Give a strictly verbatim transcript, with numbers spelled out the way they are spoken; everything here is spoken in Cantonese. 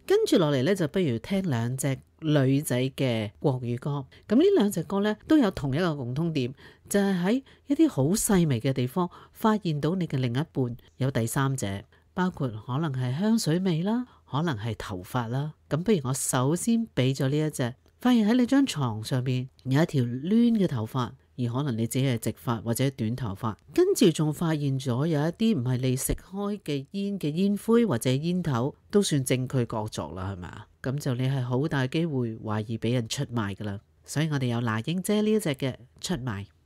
跟住落嚟咧，就不如聽兩隻女仔嘅國語歌。咁呢兩隻歌咧都有同一個共通點，就係喺一啲好細微嘅地方發現到你嘅另一半有第三者，包括可能係香水味啦，可能係頭髮啦。咁不如我首先俾咗呢一隻，發現喺你張床上面有一條攣嘅頭髮，而可能你自己係直髮或者短頭髮，跟住仲發現咗有一啲唔係你食開嘅煙嘅煙灰或者煙頭，都算證據確鑿啦，係咪啊？咁就你係好大機會懷疑俾人出賣噶啦，所以我哋有那英姐呢一隻嘅出賣。